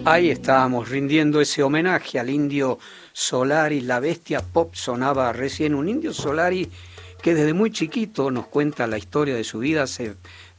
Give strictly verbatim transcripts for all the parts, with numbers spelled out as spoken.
Ahí estábamos rindiendo ese homenaje al Indio Solari. La bestia pop sonaba recién. Un Indio Solari que desde muy chiquito nos cuenta la historia de su vida. Se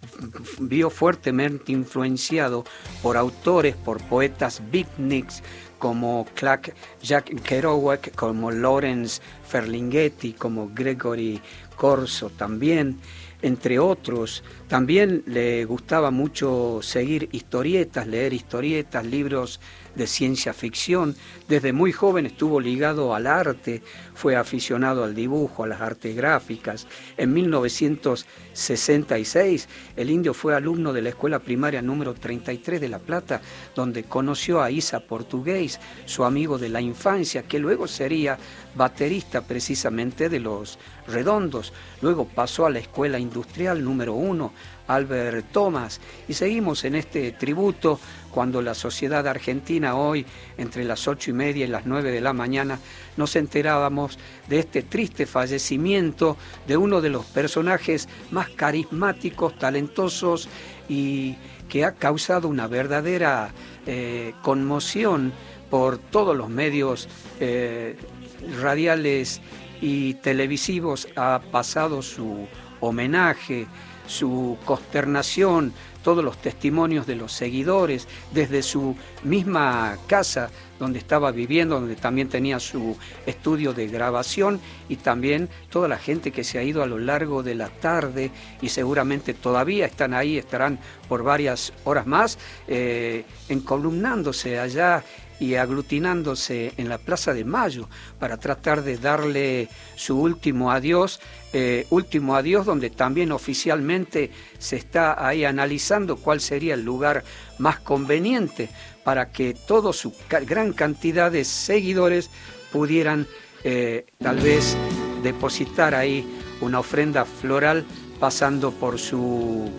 vio fuertemente influenciado por autores, por poetas beatniks como Clark Jack Kerouac, como Lawrence Ferlinghetti, como Gregory Corso también, entre otros. También le gustaba mucho seguir historietas, leer historietas, libros de ciencia ficción. Desde muy joven estuvo ligado al arte, fue aficionado al dibujo, a las artes gráficas. En mil novecientos sesenta y seis, el Indio fue alumno de la escuela primaria número treinta y tres de La Plata, donde conoció a Isa Portugués, su amigo de la infancia, que luego sería baterista precisamente de Los Redondos. Luego pasó a la escuela industrial número uno, Albert Thomas, y seguimos en este tributo cuando la sociedad argentina hoy, entre las ocho y media y las nueve de la mañana, nos enterábamos de este triste fallecimiento de uno de los personajes más carismáticos, talentosos y que ha causado una verdadera eh, conmoción por todos los medios eh, radiales y televisivos. Ha pasado su homenaje, su consternación, todos los testimonios de los seguidores, desde su misma casa donde estaba viviendo, donde también tenía su estudio de grabación, y también toda la gente que se ha ido a lo largo de la tarde y seguramente todavía están ahí, estarán por varias horas más, eh, encolumnándose allá y aglutinándose en la Plaza de Mayo para tratar de darle su último adiós, eh, último adiós donde también oficialmente se está ahí analizando cuál sería el lugar más conveniente para que toda su ca- gran cantidad de seguidores pudieran eh, tal vez depositar ahí una ofrenda floral pasando por su,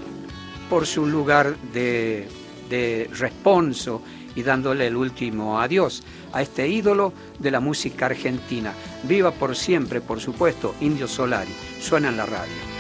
por su lugar de, de responso y dándole el último adiós a este ídolo de la música argentina. Viva por siempre, por supuesto, Indio Solari. Suena en la radio.